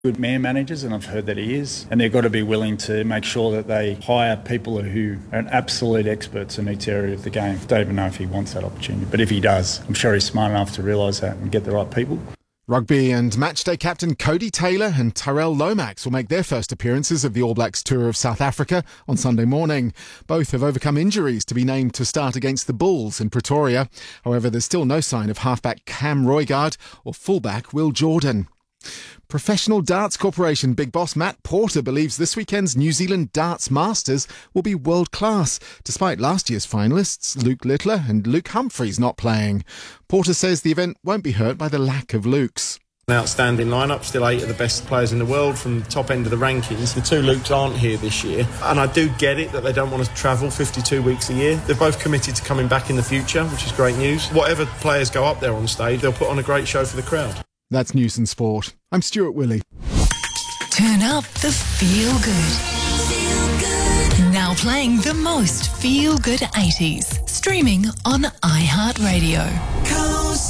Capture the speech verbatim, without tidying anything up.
good man managers, and I've heard that he is, and they've got to be willing to make sure that they hire people who are absolute experts in each area of the game. I don't even know if he wants that opportunity, but if he does, I'm sure he's smart enough to realise that and get the right people. Rugby and matchday captain Cody Taylor and Tyrell Lomax will make their first appearances of the All Blacks tour of South Africa on Sunday morning. Both have overcome injuries to be named to start against the Bulls in Pretoria. However, there's still no sign of halfback Cam Roigard or fullback Will Jordan. Professional Darts Corporation big boss Matt Porter believes this weekend's New Zealand Darts Masters will be world-class, despite last year's finalists Luke Littler and Luke Humphreys not playing. Porter says the event won't be hurt by the lack of Lukes. An outstanding lineup, still eight of the best players in the world from the top end of the rankings. The two Lukes aren't here this year, and I do get it that they don't want to travel fifty-two weeks a year. They're both committed to coming back in the future, which is great news. Whatever players go up there on stage, they'll put on a great show for the crowd. That's News and Sport. I'm Stuart Willey. Turn up the feel good. Feel good. Now playing the most feel good eighties. Streaming on iHeartRadio.